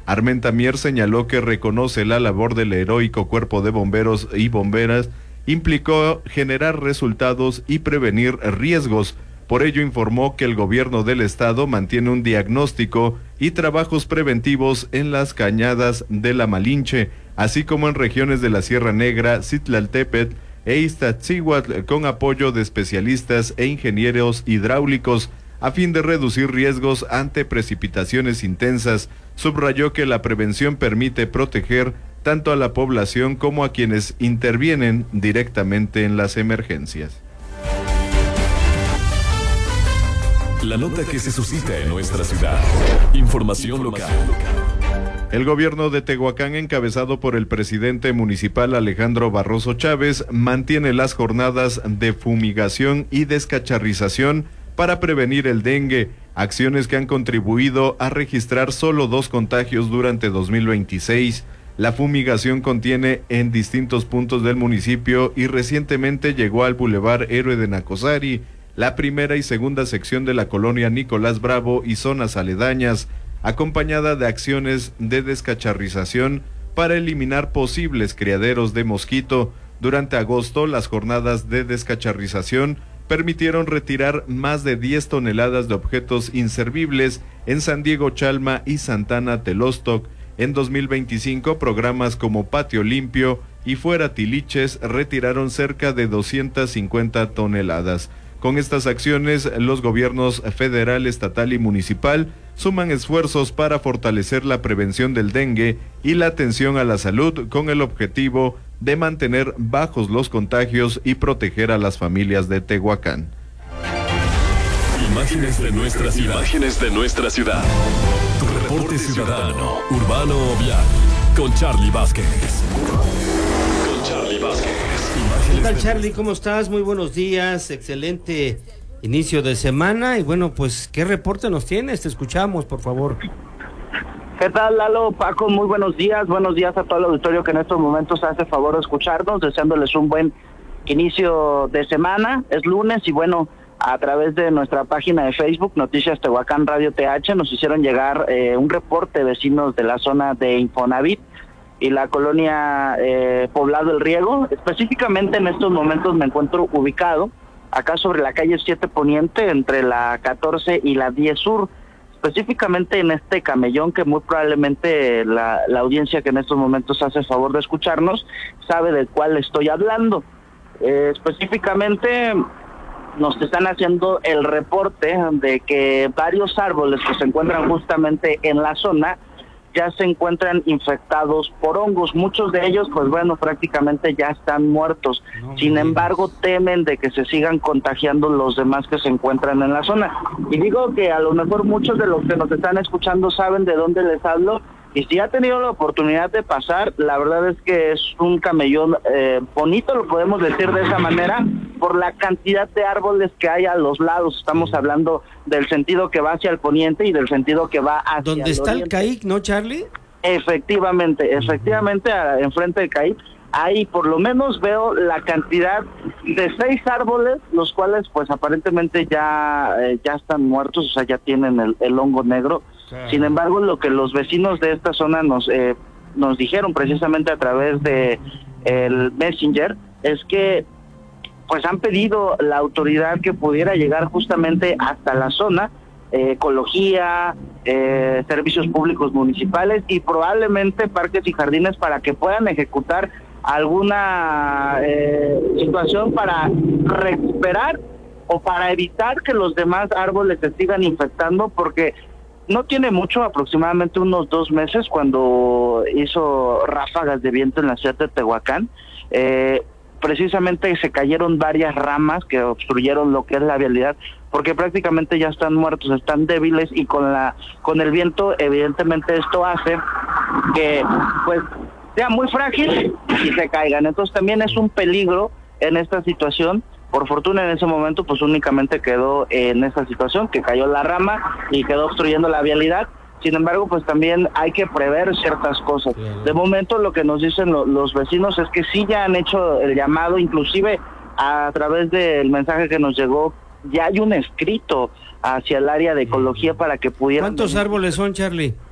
Armenta Mier señaló que reconoce la labor del heroico cuerpo de bomberos y bomberas, implicó generar resultados y prevenir riesgos. Por ello informó que el gobierno del estado mantiene un diagnóstico y trabajos preventivos en las cañadas de la Malinche, así como en regiones de la Sierra Negra, Citlaltépetl e Iztaccíhuatl, con apoyo de especialistas e ingenieros hidráulicos, a fin de reducir riesgos ante precipitaciones intensas. Subrayó que la prevención permite proteger tanto a la población como a quienes intervienen directamente en las emergencias. La nota que se suscita en nuestra ciudad. Información local. El gobierno de Tehuacán, encabezado por el presidente municipal Alejandro Barroso Chávez, mantiene las jornadas de fumigación y descacharrización para prevenir el dengue, acciones que han contribuido a registrar solo 2 contagios durante 2026. La fumigación contiene en distintos puntos del municipio y recientemente llegó al Boulevard Héroe de Nacosari, la primera y segunda sección de la colonia Nicolás Bravo y zonas aledañas, acompañada de acciones de descacharrización para eliminar posibles criaderos de mosquito. Durante agosto, las jornadas de descacharrización permitieron retirar más de 10 toneladas de objetos inservibles en San Diego Chalma y Santana Telostoc. En 2025, programas como Patio Limpio y Fuera Tiliches retiraron cerca de 250 toneladas. Con estas acciones, los gobiernos federal, estatal y municipal suman esfuerzos para fortalecer la prevención del dengue y la atención a la salud, con el objetivo de mantener bajos los contagios y proteger a las familias de Tehuacán. Imágenes de nuestra ciudad. Imágenes de nuestra ciudad. Tu reporte ciudadano, urbano o vial, con Charlie Vázquez. ¿Qué tal, Charlie? ¿Cómo estás? Muy buenos días, excelente inicio de semana. Y bueno, pues, ¿qué reporte nos tienes? Te escuchamos, por favor. ¿Qué tal, Lalo, Paco? Muy buenos días a todo el auditorio que en estos momentos hace favor de escucharnos, deseándoles un buen inicio de semana. Es lunes y bueno, a través de nuestra página de Facebook, Noticias Tehuacán Radio TH, nos hicieron llegar un reporte de vecinos de la zona de Infonavit y la colonia Poblado El Riego. Específicamente en estos momentos me encuentro ubicado acá sobre la calle 7 Poniente, entre la 14 y la 10 Sur, específicamente en este camellón que muy probablemente la audiencia que en estos momentos hace favor de escucharnos sabe del cual estoy hablando. Específicamente nos están haciendo el reporte de que varios árboles que se encuentran justamente en la zona ya se encuentran infectados por hongos. Muchos de ellos, pues bueno, prácticamente ya están muertos. Sin embargo, temen de que se sigan contagiando los demás que se encuentran en la zona. Y digo que a lo mejor muchos de los que nos están escuchando saben de dónde les hablo. Y si ha tenido la oportunidad de pasar, la verdad es que es un camellón bonito, lo podemos decir de esa manera, por la cantidad de árboles que hay a los lados. Estamos hablando del sentido que va hacia el poniente y del sentido que va hacia ¿Dónde está el CAIC, no, Charlie? Efectivamente, enfrente del CAIC. Ahí por lo menos veo la cantidad de 6 árboles, los cuales pues aparentemente ya están muertos, o sea, ya tienen el hongo negro. Sin embargo, lo que los vecinos de esta zona nos dijeron precisamente a través de el Messenger es que pues han pedido la autoridad que pudiera llegar justamente hasta la zona, ecología, servicios públicos municipales y probablemente parques y jardines, para que puedan ejecutar alguna situación para recuperar o para evitar que los demás árboles se sigan infectando, porque no tiene mucho, aproximadamente unos 2 meses, cuando hizo ráfagas de viento en la ciudad de Tehuacán, precisamente se cayeron varias ramas que obstruyeron lo que es la vialidad, porque prácticamente ya están muertos, están débiles, y con el viento evidentemente esto hace que pues sea muy frágil y se caigan. Entonces también es un peligro en esta situación. Por fortuna en ese momento pues únicamente quedó en esa situación, que cayó la rama y quedó obstruyendo la vialidad. Sin embargo, pues también hay que prever ciertas cosas. De momento lo que nos dicen los vecinos es que sí ya han hecho el llamado, inclusive a través del mensaje que nos llegó, ya hay un escrito hacia el área de ecología para que pudieran... ¿Cuántos árboles son, Charlie?